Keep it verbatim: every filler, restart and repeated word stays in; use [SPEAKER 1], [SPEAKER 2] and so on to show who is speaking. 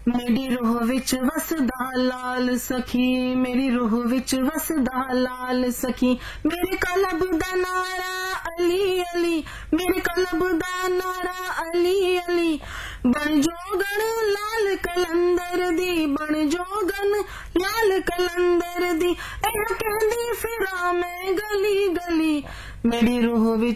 [SPEAKER 1] मेरी रूह विच वसदा लाल सखी, मेरी रूह विच वसदा लाल सखी, मेरे कलब दा नारा अली अली, मेरे कलब दा नारा अली अली। बन जोगन लाल कलंदर दी, बन जोगन लाल कलंदर दी, एह कहंदी फिरा मैं गली गली। मेरी रूह विच